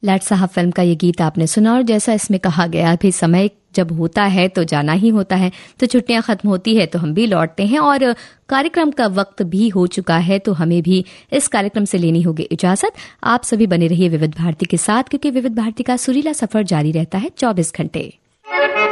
लाट साहब फिल्म का ये गीत आपने सुना, और जैसा इसमें कहा गया, भी समय जब होता है तो जाना ही होता है, तो छुट्टियां खत्म होती है तो हम भी लौटते हैं और कार्यक्रम का वक्त भी हो चुका है, तो हमें भी इस कार्यक्रम से लेनी होगी इजाजत। आप सभी बने रहिए विविध भारती के साथ, क्योंकि विविध भारती का सुरीला सफर जारी रहता है 24 घंटे।